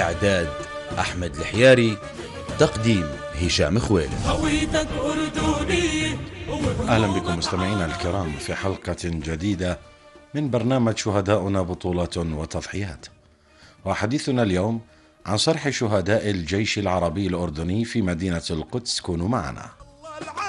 إعداد أحمد الحياري، تقديم هشام خويل. أهلا بكم مستمعينا الكرام في حلقة جديدة من برنامج شهداؤنا بطولات وتضحيات، وحديثنا اليوم عن صرح شهداء الجيش العربي الأردني في مدينة القدس. كونوا معنا.